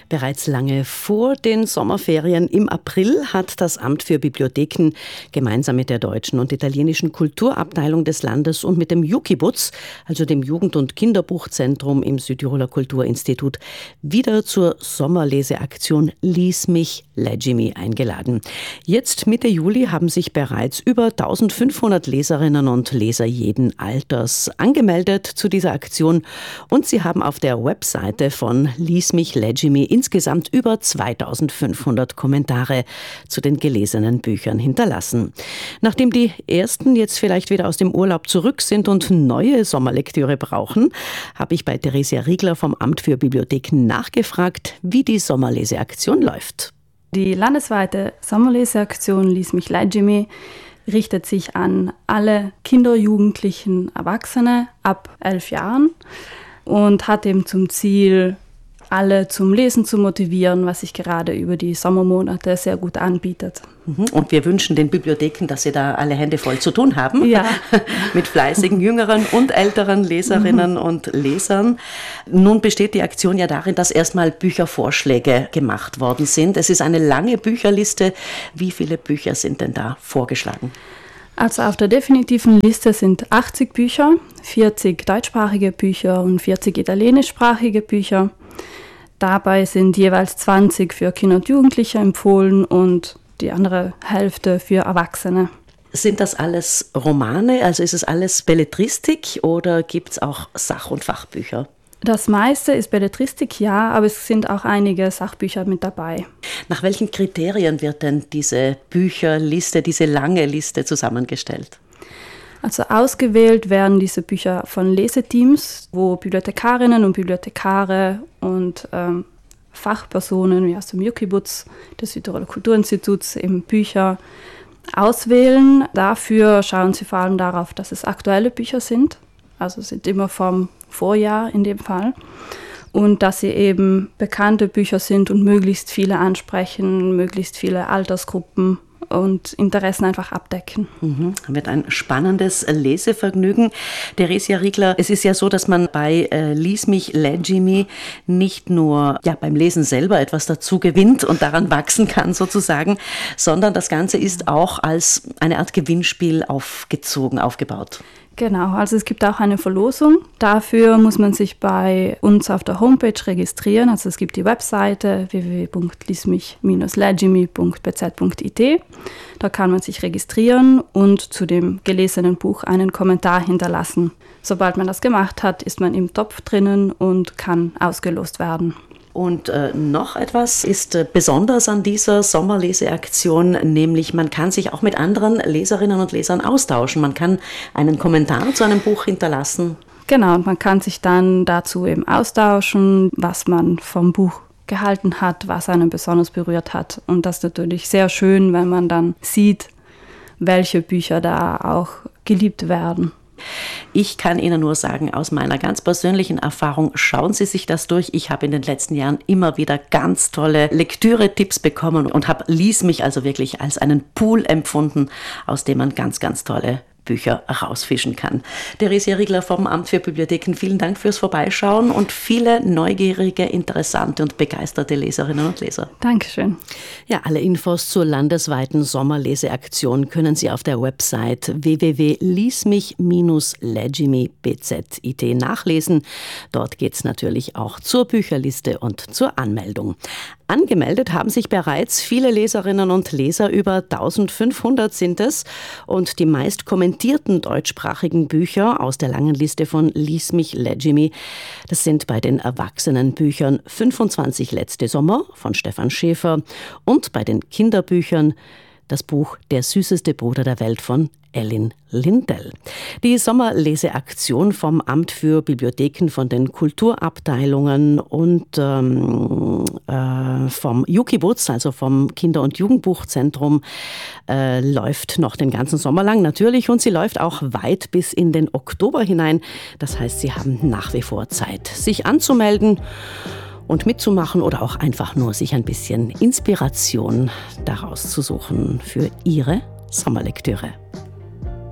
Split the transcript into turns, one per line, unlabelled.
Bereits lange vor den Sommerferien im April hat das Amt für Bibliotheken gemeinsam mit der deutschen und italienischen Kulturabteilung des Landes und mit dem Jukibutz, also dem Jugend- und Kinderbuchzentrum im Südtiroler Kulturinstitut, wieder zur Sommerleseaktion Lies mich, Leggimi eingeladen. Jetzt Mitte Juli haben sich bereits über 1500 Leserinnen und Leser jeden Alters angemeldet zu dieser Aktion und sie haben auf der Webseite von Lies mich, Leggimi insgesamt über 2500 Kommentare zu den gelesenen Büchern hinterlassen. Nachdem die ersten jetzt vielleicht wieder aus dem Urlaub zurück sind und neue Sommerlektüre brauchen, habe ich bei Theresia Riegler vom Amt für Bibliotheken nachgefragt, wie die Sommerleseaktion läuft.
Die landesweite Sommerleseaktion Lies mich, Leggimi richtet sich an alle Kinder, Jugendlichen, Erwachsene ab 11 Jahren und hat eben zum Ziel, alle zum Lesen zu motivieren, was sich gerade über die Sommermonate sehr gut anbietet.
Und wir wünschen den Bibliotheken, dass sie da alle Hände voll zu tun haben.
Ja.
Mit fleißigen jüngeren und älteren Leserinnen und Lesern. Nun besteht die Aktion ja darin, dass erstmal Büchervorschläge gemacht worden sind. Es ist eine lange Bücherliste. Wie viele Bücher sind denn da vorgeschlagen?
Also auf der definitiven Liste sind 80 Bücher, 40 deutschsprachige Bücher und 40 italienischsprachige Bücher. Dabei sind jeweils 20 für Kinder und Jugendliche empfohlen und die andere Hälfte für Erwachsene.
Sind das alles Romane? Also ist es alles Belletristik oder gibt es auch Sach- und Fachbücher?
Das meiste ist Belletristik, ja, aber es sind auch einige Sachbücher mit dabei.
Nach welchen Kriterien wird denn diese Bücherliste, diese lange Liste zusammengestellt?
Also ausgewählt werden diese Bücher von Leseteams, wo Bibliothekarinnen und Bibliothekare und Fachpersonen wie aus dem Jukibutz, des Südtiroler Kulturinstituts, eben Bücher auswählen. Dafür schauen sie vor allem darauf, dass es aktuelle Bücher sind, also sind immer vom Vorjahr in dem Fall. Und dass sie eben bekannte Bücher sind und möglichst viele ansprechen, möglichst viele Altersgruppen und Interessen einfach abdecken.
Wird ein spannendes Lesevergnügen. Theresia Riegler, es ist ja so, dass man bei Lies mich, Leggimi nicht nur beim Lesen selber etwas dazu gewinnt und daran wachsen kann sozusagen, sondern das Ganze ist auch als eine Art Gewinnspiel aufgebaut.
Genau, also es gibt auch eine Verlosung. Dafür muss man sich bei uns auf der Homepage registrieren. Also es gibt die Webseite www.liesmich-leggimi.bz.it. Da kann man sich registrieren und zu dem gelesenen Buch einen Kommentar hinterlassen. Sobald man das gemacht hat, ist man im Topf drinnen und kann ausgelost werden.
Und noch etwas ist besonders an dieser Sommerleseaktion, nämlich man kann sich auch mit anderen Leserinnen und Lesern austauschen. Man kann einen Kommentar zu einem Buch hinterlassen.
Genau, und man kann sich dann dazu eben austauschen, was man vom Buch gehalten hat, was einen besonders berührt hat. Und das ist natürlich sehr schön, wenn man dann sieht, welche Bücher da auch geliebt werden.
Ich kann Ihnen nur sagen, aus meiner ganz persönlichen Erfahrung, schauen Sie sich das durch. Ich habe in den letzten Jahren immer wieder ganz tolle Lektüre-Tipps bekommen und habe Lies mich also wirklich als einen Pool empfunden, aus dem man ganz, ganz tolle Bücher rausfischen kann. Theresia Riegler vom Amt für Bibliotheken, vielen Dank fürs Vorbeischauen und viele neugierige, interessante und begeisterte Leserinnen und Leser.
Dankeschön. Ja,
alle Infos zur landesweiten Sommerleseaktion können Sie auf der Website www.liesmich-leggimi.bz.it nachlesen. Dort geht es natürlich auch zur Bücherliste und zur Anmeldung. Angemeldet haben sich bereits viele Leserinnen und Leser, über 1500 sind es, und die meist kommentierten deutschsprachigen Bücher aus der langen Liste von Lies mich, Leggimi, das sind bei den Erwachsenenbüchern 25 letzte Sommer von Stefan Schäfer und bei den Kinderbüchern das Buch Der süßeste Bruder der Welt von Ellin Lindell. Die Sommerleseaktion vom Amt für Bibliotheken, von den Kulturabteilungen und vom Jukibutz, also vom Kinder- und Jugendbuchzentrum, läuft noch den ganzen Sommer lang natürlich, und sie läuft auch weit bis in den Oktober hinein. Das heißt, Sie haben nach wie vor Zeit, sich anzumelden und mitzumachen oder auch einfach nur sich ein bisschen Inspiration daraus zu suchen für Ihre Sommerlektüre.